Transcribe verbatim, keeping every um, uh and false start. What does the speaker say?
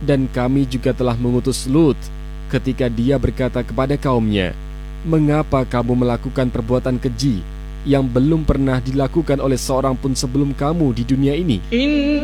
Dan kami juga telah mengutus Lut ketika dia berkata kepada kaumnya, "Mengapa kamu melakukan perbuatan keji yang belum pernah dilakukan oleh seorang pun sebelum kamu di dunia ini?"